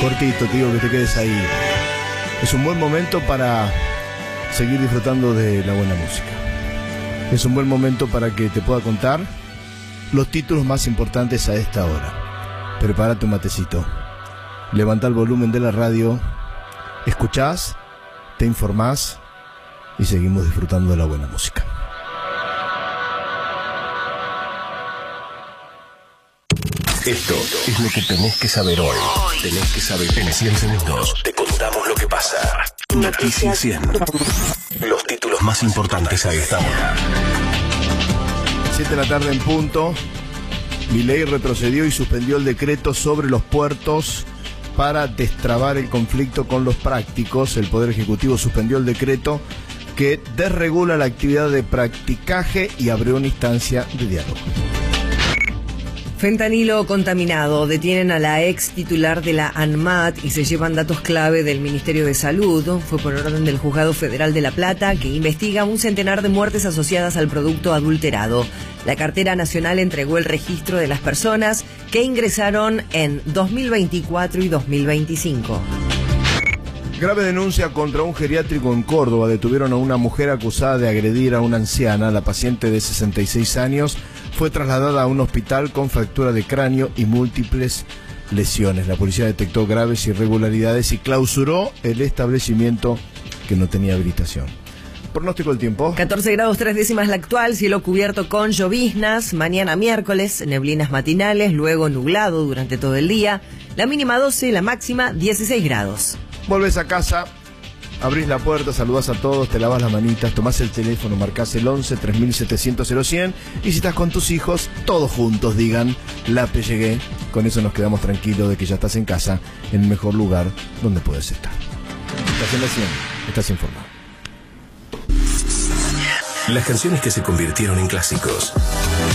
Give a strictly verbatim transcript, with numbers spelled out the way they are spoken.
cortito, te digo que te quedes ahí. Es un buen momento para seguir disfrutando de la buena música. Es un buen momento para que te pueda contar los títulos más importantes a esta hora. Prepárate un matecito, levanta el volumen de la radio, escuchás, te informás y seguimos disfrutando de la buena música. Esto es lo que tenés que saber hoy. Tenés que saber. En cien segundos te contamos lo que pasa. Noticias cien. Los títulos más importantes a esta hora. siete de la tarde en punto. Milei retrocedió y suspendió el decreto sobre los puertos para destrabar el conflicto con los prácticos. El Poder Ejecutivo suspendió el decreto que desregula la actividad de practicaje y abrió una instancia de diálogo. Fentanilo contaminado. Detienen a la ex titular de la ANMAT y se llevan datos clave del Ministerio de Salud. Fue por orden del Juzgado Federal de La Plata, que investiga un centenar de muertes asociadas al producto adulterado. La Cartera Nacional entregó el registro de las personas que ingresaron en dos mil veinticuatro y dos mil veinticinco. Grave denuncia contra un geriátrico en Córdoba. Detuvieron a una mujer acusada de agredir a una anciana. La paciente de sesenta y seis años fue trasladada a un hospital con fractura de cráneo y múltiples lesiones. La policía detectó graves irregularidades y clausuró el establecimiento, que no tenía habilitación. Pronóstico del tiempo. catorce grados tres décimas la actual, cielo cubierto con lloviznas. Mañana miércoles, neblinas matinales, luego nublado durante todo el día. La mínima doce, la máxima dieciséis grados. Volvés a casa, abrís la puerta, saludás a todos, te lavas las manitas, tomás el teléfono, marcás el once, tres mil setecientos, cero cien, y si estás con tus hijos, todos juntos digan, la pe llegué. Con eso nos quedamos tranquilos de que ya estás en casa, en el mejor lugar donde puedes estar. Estás en la cien, estás informado. Las canciones que se convirtieron en clásicos.